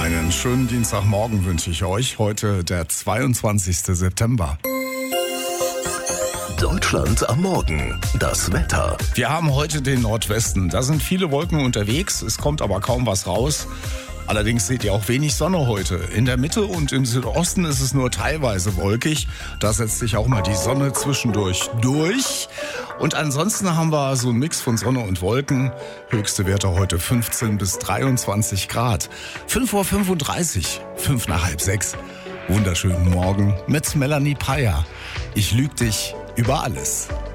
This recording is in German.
Einen schönen Dienstagmorgen wünsche ich euch. Heute der 22. September. Deutschland am Morgen. Das Wetter. Wir haben heute den Nordwesten. Da sind viele Wolken unterwegs. Es kommt aber kaum was raus. Allerdings seht ihr auch wenig Sonne heute. In der Mitte und im Südosten ist es nur teilweise wolkig. Da setzt sich auch mal die Sonne zwischendurch durch. Und ansonsten haben wir so einen Mix von Sonne und Wolken. Höchste Werte heute 15 bis 23 Grad. 5:35 Uhr, 5 nach halb 6. Wunderschönen Morgen mit Melanie Peyer. Ich lüg dich über alles.